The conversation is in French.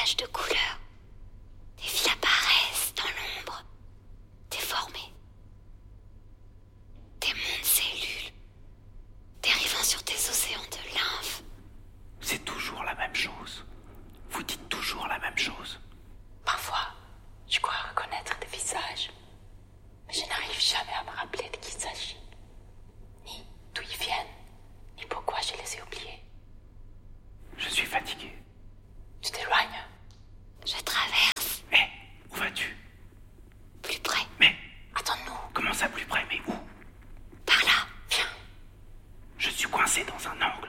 nuages de couleurs. Des vies apparaissent dans l'ombre, déformées. Des mondes s'élulent, dérivant sur des océans de lymphe. C'est toujours la même chose. Vous dites toujours la même chose. Parfois, je crois reconnaître des visages, mais je n'arrive jamais à me rappeler de qui il s'agit. Ni d'où ils viennent, ni pourquoi je les ai oubliés. Je suis fatigué. Tu t'éloignes. Je traverse. Mais où vas-tu? Plus près. Mais Attends-nous. comment ça plus près? Mais où? Par là. Viens. Je suis coincé dans un angle.